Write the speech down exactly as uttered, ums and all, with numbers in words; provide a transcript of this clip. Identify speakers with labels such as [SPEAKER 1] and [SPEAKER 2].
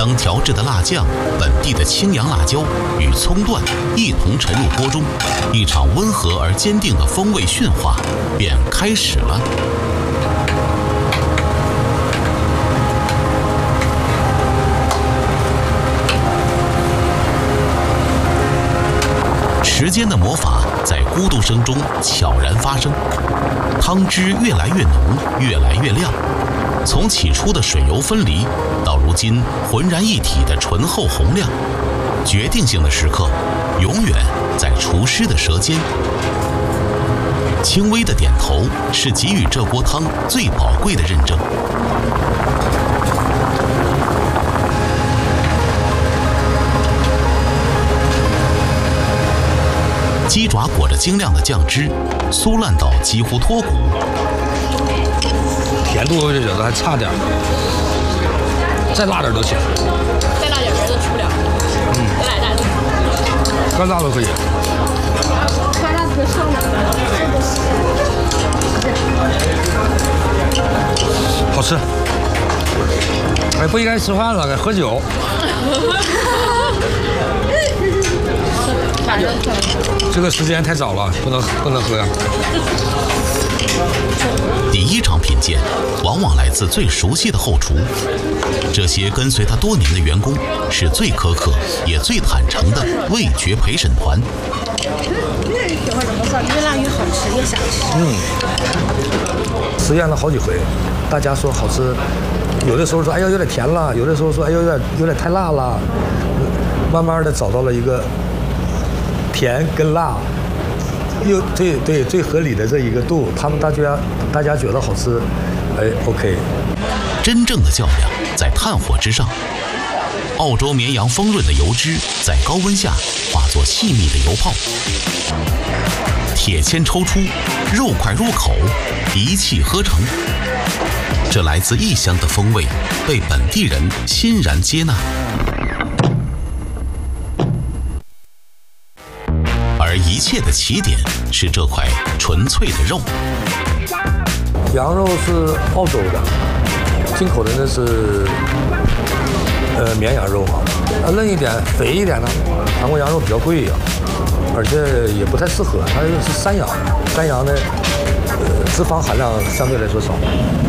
[SPEAKER 1] 当调制的辣酱、本地的青阳辣椒与葱段一同沉入锅中，一场温和而坚定的风味驯化便开始了。时间的魔法在咕嘟声中悄然发生，汤汁越来越浓，越来越亮。从起初的水油分离，到如今浑然一体的醇厚红亮，决定性的时刻，永远在厨师的舌尖。轻微的点头是给予这锅汤最宝贵的认证。鸡爪裹着晶亮的酱汁，酥烂到几乎脱骨。
[SPEAKER 2] 甜度我就觉得还差点，再辣点都行。
[SPEAKER 3] 再辣点别的吃不了。嗯，再来点。
[SPEAKER 2] 干辣都可以。
[SPEAKER 3] 干辣可上了。
[SPEAKER 2] 好吃。哎，不应该吃饭了，该喝酒。这个时间太早了，不能不能喝呀。
[SPEAKER 1] 第一场品鉴往往来自最熟悉的后厨，这些跟随他多年的员工是最苛刻也最坦诚的味觉陪审团。
[SPEAKER 3] 一会儿怎么说？越辣越好吃，越想吃。
[SPEAKER 2] 嗯，实验了好几回，大家说好吃，有的时候说哎呀有点甜了，有的时候说哎呦有点有点太辣了，慢慢的找到了一个甜跟辣又对对最合理的这一个度，他们大家大家觉得好吃，哎 OK。
[SPEAKER 1] 真正的较量在炭火之上，澳洲绵羊丰润的油脂在高温下化作细密的油泡，铁签抽出，肉块入口，一气呵成。这来自异乡的风味被本地人欣然接纳。而一切的起点是这块纯粹的肉。
[SPEAKER 2] 羊肉是澳洲的，进口的那是呃绵羊肉嘛，啊嫩一点肥一点呢，韩国羊肉比较贵呀、啊，而且也不太适合，它是山羊，山羊呢呃脂肪含量相对来说少。